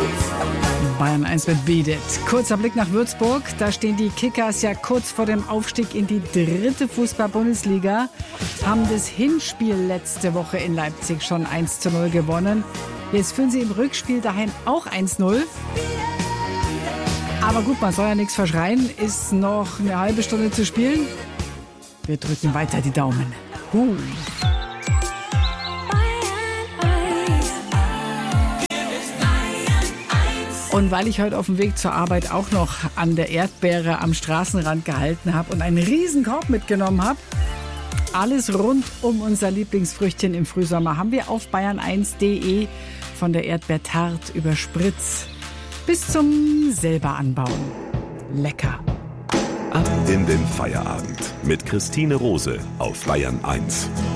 Bayern 1 mit Beat It. Kurzer Blick nach Würzburg. Da stehen die Kickers ja kurz vor dem Aufstieg in die 3. Fußball-Bundesliga. Haben das Hinspiel letzte Woche in Leipzig schon 1:0 gewonnen. Jetzt führen sie im Rückspiel daheim auch 1:0. Aber gut, man soll ja nichts verschreien. Ist noch eine halbe Stunde zu spielen. Wir drücken weiter die Daumen. Und weil ich heute auf dem Weg zur Arbeit auch noch an der Erdbeere am Straßenrand gehalten habe und einen riesen Korb mitgenommen habe, alles rund um unser Lieblingsfrüchtchen im Frühsommer haben wir auf bayern1.de von der Erdbeertart über Spritz bis zum selber anbauen. Lecker. Ab in den Feierabend mit Christine Rose auf Bayern 1.